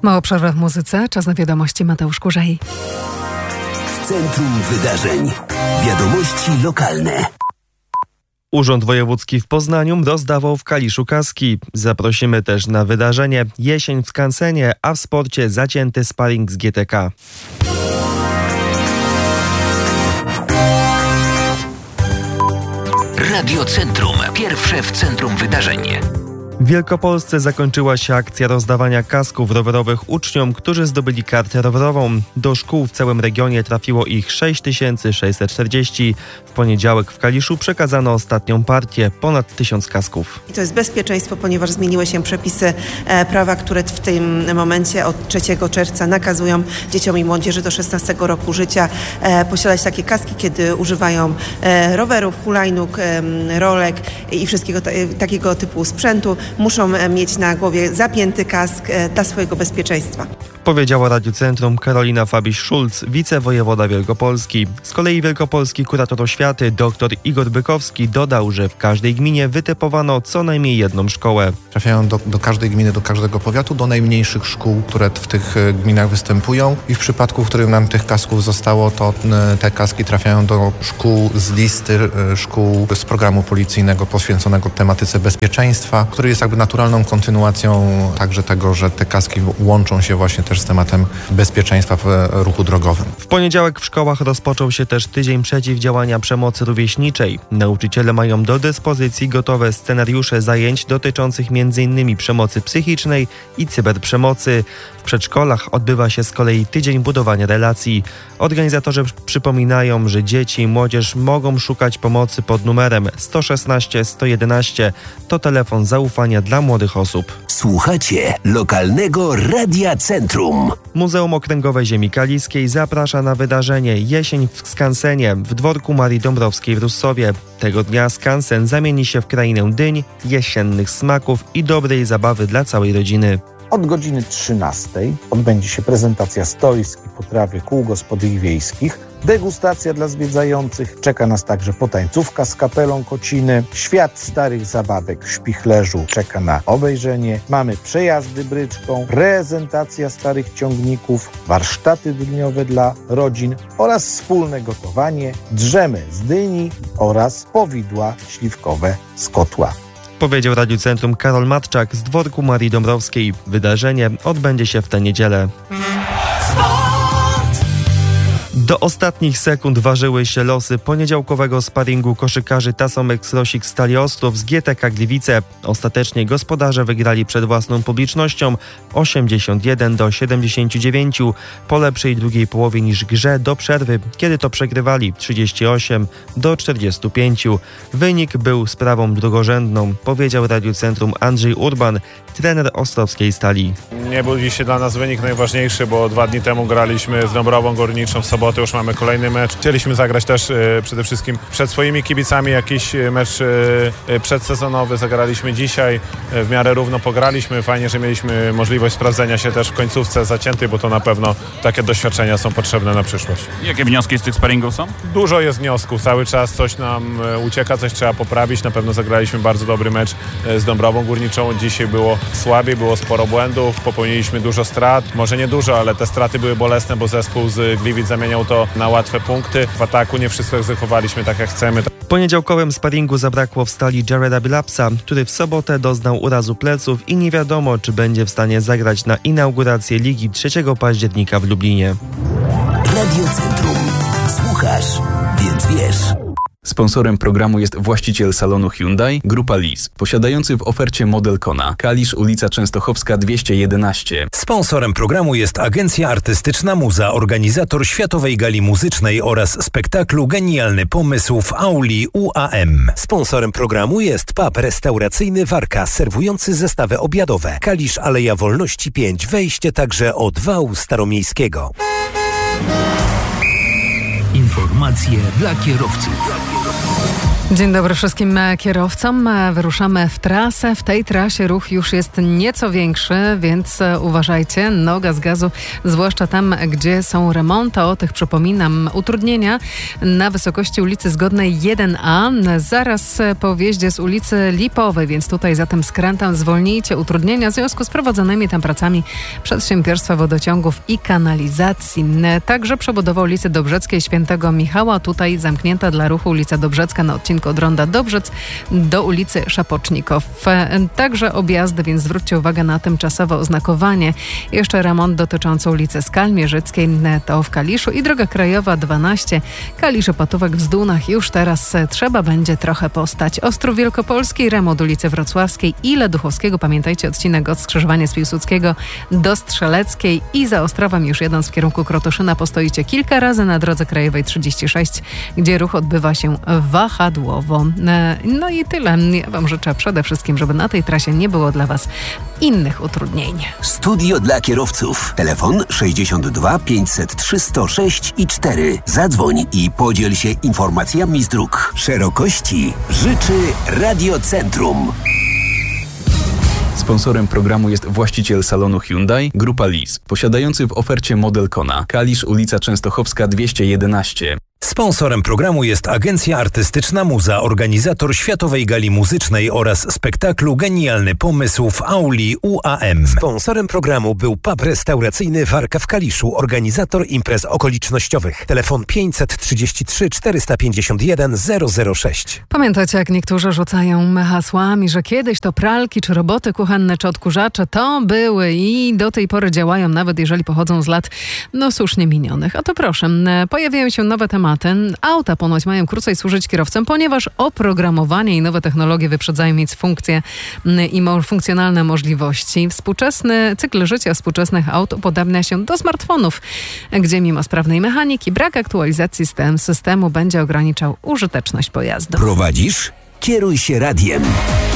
Mała przerwa w muzyce, czas na wiadomości. Mateusz Kurzej. W centrum wydarzeń. Wiadomości lokalne. Urząd Wojewódzki w Poznaniu rozdawał w Kaliszu kaski. Zaprosimy też na wydarzenie Jesień w skansenie, a w sporcie zacięty sparring z GTK. Radio Centrum. Pierwsze w centrum wydarzeń. W Wielkopolsce zakończyła się akcja rozdawania kasków rowerowych uczniom, którzy zdobyli kartę rowerową. Do szkół w całym regionie trafiło ich 6640. W poniedziałek w Kaliszu przekazano ostatnią partię, ponad 1000 kasków. I to jest bezpieczeństwo, ponieważ zmieniły się przepisy prawa, które w tym momencie od 3 czerwca nakazują dzieciom i młodzieży do 16 roku życia posiadać takie kaski, kiedy używają rowerów, hulajnóg, rolek i wszystkiego takiego typu sprzętu. Muszą mieć na głowie zapięty kask dla swojego bezpieczeństwa. Powiedziała Radiu Centrum Karolina Fabiś-Szulc, wicewojewoda Wielkopolski. Z kolei wielkopolski kurator oświaty dr Igor Bykowski dodał, że w każdej gminie wytypowano co najmniej jedną szkołę. Trafiają do każdej gminy, do każdego powiatu, do najmniejszych szkół, które w tych gminach występują i w przypadku, w którym nam tych kasków zostało, to te kaski trafiają do szkół z listy szkół z programu policyjnego poświęconego tematyce bezpieczeństwa, który jest jakby naturalną kontynuacją także tego, że te kaski łączą się właśnie też z tematem bezpieczeństwa w ruchu drogowym. W poniedziałek w szkołach rozpoczął się też tydzień przeciwdziałania przemocy rówieśniczej. Nauczyciele mają do dyspozycji gotowe scenariusze zajęć dotyczących m.in. przemocy psychicznej i cyberprzemocy. W przedszkolach odbywa się z kolei tydzień budowania relacji. Organizatorzy przypominają, że dzieci i młodzież mogą szukać pomocy pod numerem 116 111. To telefon zaufania dla młodych osób. Słuchacie lokalnego Radia Centrum. Muzeum Okręgowe Ziemi Kaliskiej zaprasza na wydarzenie Jesień w skansenie w dworku Marii Dąbrowskiej w Russowie. Tego dnia skansen zamieni się w krainę dyń, jesiennych smaków i dobrej zabawy dla całej rodziny. Od godziny 13 odbędzie się prezentacja stoisk i potrawy kół gospodyń wiejskich, degustacja dla zwiedzających, czeka nas także potańcówka z kapelą Kociny, świat starych zabawek w Śpichlerzu czeka na obejrzenie, mamy przejazdy bryczką, prezentacja starych ciągników, warsztaty dniowe dla rodzin oraz wspólne gotowanie, drzemy z dyni oraz powidła śliwkowe z kotła. Powiedział Radiu Centrum Karol Matczak z dworku Marii Dąbrowskiej. Wydarzenie odbędzie się w tę niedzielę. Do ostatnich sekund ważyły się losy poniedziałkowego sparingu koszykarzy Tasomek-Srosik Stali Ostrów z GTK Gliwice. Ostatecznie gospodarze wygrali przed własną publicznością 81-79 po lepszej drugiej połowie niż grze do przerwy, kiedy to przegrywali 38-45. Wynik był sprawą drugorzędną, powiedział Radiu Centrum Andrzej Urban, trener ostrowskiej Stali. Nie był dziś dla nas wynik najważniejszy, bo 2 dni temu graliśmy z Dąbrową Górniczą, w sobotę już mamy kolejny mecz. Chcieliśmy zagrać też przede wszystkim przed swoimi kibicami jakiś mecz przedsezonowy. Zagraliśmy dzisiaj, w miarę równo pograliśmy. Fajnie, że mieliśmy możliwość sprawdzenia się też w końcówce zaciętej, bo to na pewno takie doświadczenia są potrzebne na przyszłość. Jakie wnioski z tych sparingów są? Dużo jest wniosków, cały czas coś nam ucieka, coś trzeba poprawić. Na pewno zagraliśmy bardzo dobry mecz z Dąbrową Górniczą. Dzisiaj było słabiej, było sporo błędów, popełniliśmy dużo strat. Może nie dużo, ale te straty były bolesne, bo zespół z Gliwic zamieniał to na łatwe punkty. W ataku nie wszystko egzekwowaliśmy tak jak chcemy. W poniedziałkowym sparingu zabrakło w Stali Jareda Bilapsa, który w sobotę doznał urazu pleców i nie wiadomo, czy będzie w stanie zagrać na inaugurację ligi 3 października w Lublinie. Radio Centrum. Słuchasz, więc wiesz. Sponsorem programu jest właściciel salonu Hyundai, Grupa Lis, posiadający w ofercie model Kona, Kalisz, ulica Częstochowska 211. Sponsorem programu jest Agencja Artystyczna Muza, organizator Światowej Gali Muzycznej oraz spektaklu Genialny Pomysł w auli UAM. Sponsorem programu jest pub restauracyjny Warka, serwujący zestawy obiadowe. Kalisz, Aleja Wolności 5, wejście także od wału staromiejskiego. Informacje dla kierowców. Dzień dobry wszystkim kierowcom. Wyruszamy w trasę. W tej trasie ruch już jest nieco większy, więc uważajcie. Noga z gazu, zwłaszcza tam, gdzie są remonty. O tych przypominam. Utrudnienia na wysokości ulicy Zgodnej 1A, zaraz po wjeździe z ulicy Lipowej, więc tutaj za tym skrętem zwolnijcie. Utrudnienia w związku z prowadzonymi tam pracami Przedsiębiorstwa Wodociągów i Kanalizacji. Także przebudowa ulicy Dobrzeckiej Świętego Michała. Tutaj zamknięta dla ruchu ulica Dobrzecka na odcinku od ronda Dobrzec do ulicy Szapocznikow. Także objazdy, więc zwróćcie uwagę na tymczasowe oznakowanie. Jeszcze remont dotyczący ulicy Skal Mierzyckiej, to w Kaliszu, i droga krajowa 12 Kalisz-Opatówek w Zdunach. Już teraz trzeba będzie trochę postać. Ostrów Wielkopolski, remont ulicy Wrocławskiej i Leduchowskiego. Pamiętajcie, odcinek od skrzyżowania z Piłsudskiego do Strzeleckiej i za Ostrowem już jadąc w kierunku Krotoszyna postoicie kilka razy na drodze krajowej 36, gdzie ruch odbywa się wahadłowo. No i tyle. Ja wam życzę przede wszystkim, żeby na tej trasie nie było dla was innych utrudnień. Studio dla kierowców. Telefon 62 503 106 i 4. Zadzwoń i podziel się informacjami z dróg. Szerokości życzy Radiocentrum. Sponsorem programu jest właściciel salonu Hyundai, Grupa Lease, posiadający w ofercie model Kona. Kalisz, ulica Częstochowska 211. Sponsorem programu jest Agencja Artystyczna Muza, organizator Światowej Gali Muzycznej oraz spektaklu Genialny Pomysł w auli UAM. Sponsorem programu był pub restauracyjny Warka w Kaliszu, organizator imprez okolicznościowych. Telefon 533 451 006. Pamiętacie, jak niektórzy rzucają hasłami, że kiedyś to pralki, czy roboty kuchenne, czy odkurzacze to były i do tej pory działają, nawet jeżeli pochodzą z lat słusznie minionych. A to proszę, pojawiają się nowe tematy. Auta ponoć mają krócej służyć kierowcom, ponieważ oprogramowanie i nowe technologie wyprzedzają mieć funkcje i funkcjonalne możliwości. Współczesny cykl życia współczesnych aut upodabnia się do smartfonów, gdzie mimo sprawnej mechaniki brak aktualizacji systemu będzie ograniczał użyteczność pojazdu. Prowadzisz? Kieruj się radiem.